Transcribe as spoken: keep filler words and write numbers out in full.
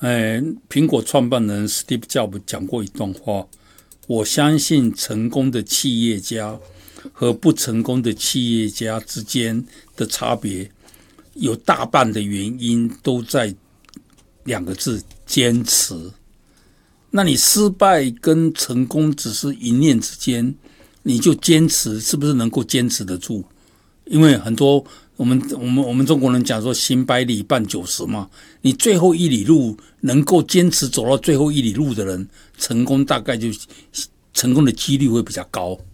哎，苹果创办人 Steve Jobs 讲过一段话，我相信成功的企业家和不成功的企业家之间的差别，有大半的原因都在两个字：坚持。那你失败跟成功只是一念之间，你就坚持，是不是能够坚持得住？因为很多我们我们我们中国人讲说行百里半九十嘛，你最后一里路能够坚持走到最后一里路的人，成功大概就成功的几率会比较高。